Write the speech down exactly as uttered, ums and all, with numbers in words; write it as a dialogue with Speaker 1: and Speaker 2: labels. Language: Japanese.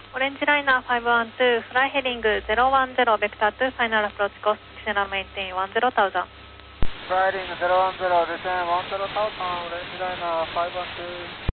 Speaker 1: オレンジライナーファイブワンツー、フライヘディングゼロワンゼロ、ベクターツー、ファイナルアプローチコース、ディセナルメインテインワンゼロタウザン。
Speaker 2: フライヘディングゼロワンゼロ、ディセナルワンゼロタウザン、オレンジライナーファイブワンツー。